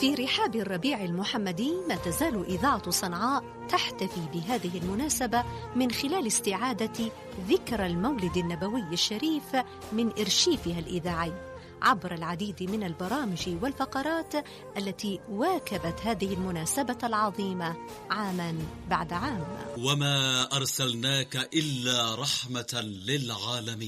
في رحاب الربيع المحمدي ما تزال إذاعة صنعاء تحتفي بهذه المناسبة من خلال استعادة ذكرى المولد النبوي الشريف من إرشيفها الإذاعي عبر العديد من البرامج والفقرات التي واكبت هذه المناسبة العظيمة عاما بعد عام. وما أرسلناك إلا رحمة للعالمين.